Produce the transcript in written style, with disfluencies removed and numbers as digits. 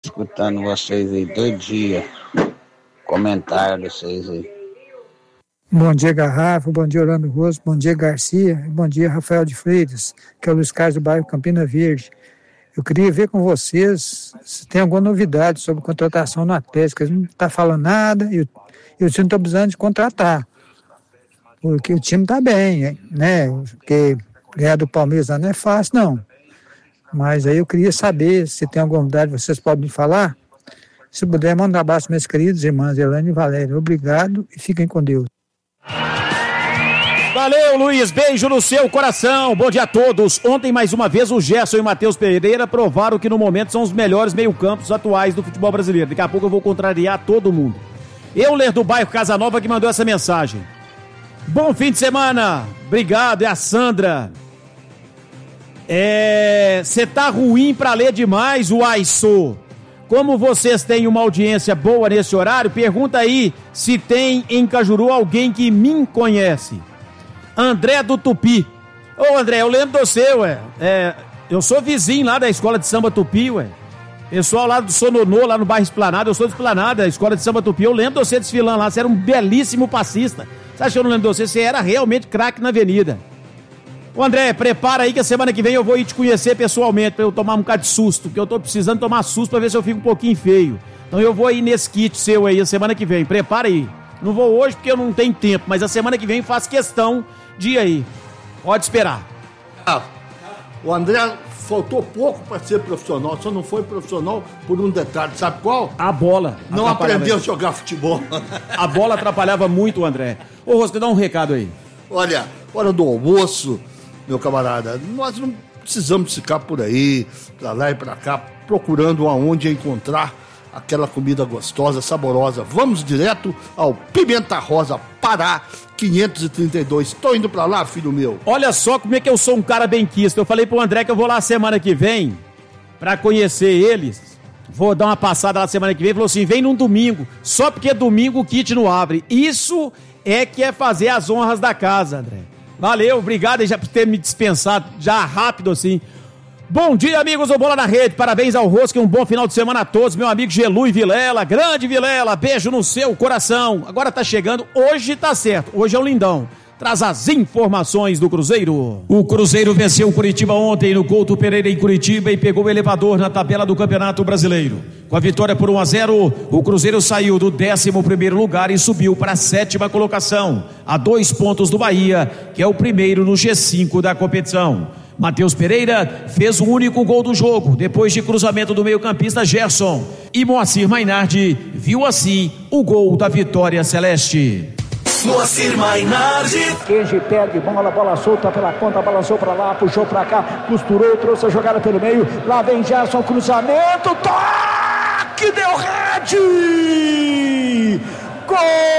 escutando vocês aí todo dia. Comentário de vocês aí. Bom dia, Garrafa, bom dia, Orlando Rosso, bom dia, Garcia, bom dia, Rafael de Freitas, que é o Luiz Carlos do bairro Campina Verde. Eu queria ver com vocês se tem alguma novidade sobre contratação no Atlético. Eles não estão falando nada e o time está precisando de contratar. Porque o time está bem, né? Porque ganhar do Palmeiras não é fácil, não. Mas aí eu queria saber se tem alguma novidade, vocês podem me falar? Se puder, manda um abraço, meus queridos irmãos, Elaine e Valéria. Obrigado e fiquem com Deus. Valeu, Luiz, beijo no seu coração, bom dia a todos. Ontem, mais uma vez, o Gerson e o Matheus Pereira provaram que no momento são os melhores meio-campos atuais do futebol brasileiro. Daqui a pouco eu vou contrariar todo mundo. Euler do bairro Casa Nova que mandou essa mensagem. Bom fim de semana, obrigado, é a Sandra. Você tá ruim pra ler demais, o Aiçô. Como vocês têm uma audiência boa nesse horário, pergunta aí se tem em Cajuru alguém que me conhece. André do Tupi. Ô André, eu lembro de você, eu sou vizinho lá da escola de samba Tupi, pessoal lá do Sononô, lá no bairro Esplanada, eu sou de Esplanada, a escola de samba Tupi, eu lembro de você desfilando lá, você era um belíssimo passista. Você acha que eu não lembro de você? Você era realmente craque na avenida. Ô André, prepara aí que a semana que vem eu vou ir te conhecer pessoalmente pra eu tomar um bocado de susto, porque eu tô precisando tomar susto pra ver se eu fico um pouquinho feio. Então eu vou ir nesse kit seu aí a semana que vem, prepara aí. Não vou hoje porque eu não tenho tempo, mas a semana que vem faço questão de ir aí. Pode esperar. O André faltou pouco para ser profissional, só não foi profissional por um detalhe, sabe qual? A bola. Não aprendeu a jogar futebol. A bola atrapalhava muito o André. Ô Rosco, dá um recado aí. Olha, hora do almoço, meu camarada, nós não precisamos ficar por aí, pra lá e pra cá, procurando aonde encontrar aquela comida gostosa, saborosa. Vamos direto ao Pimenta Rosa, Pará, 532. Tô indo pra lá, filho meu. Olha só como é que eu sou um cara benquista. Eu falei pro André que eu vou lá semana que vem pra conhecer eles. Vou dar uma passada lá semana que vem. Ele falou assim, vem num domingo. Só porque domingo o kit não abre. Isso é que é fazer as honras da casa, André. Valeu, obrigado já por ter me dispensado já rápido assim. Bom dia, amigos do Bola na Rede, parabéns ao Rosco e um bom final de semana a todos, meu amigo Gelu e Vilela, grande Vilela, beijo no seu coração. Agora tá chegando, hoje tá certo, hoje é o Lindão. Traz as informações do Cruzeiro. O Cruzeiro venceu o Curitiba ontem no Couto Pereira em Curitiba e pegou o elevador na tabela do Campeonato Brasileiro. Com a vitória por 1-0, o Cruzeiro saiu do 11º lugar e subiu para a 7ª colocação, a 2 pontos do Bahia, que é o primeiro no G5 da competição. Matheus Pereira fez o único gol do jogo, depois de cruzamento do meio-campista Gerson. E Moacir Mainardi viu assim o gol da vitória celeste. Moacir Mainardi. Kenji perde bola solta pela ponta, balançou pra lá, puxou pra cá, costurou, trouxe a jogada pelo meio. Lá vem Gerson, cruzamento, toque, deu rede! Gol!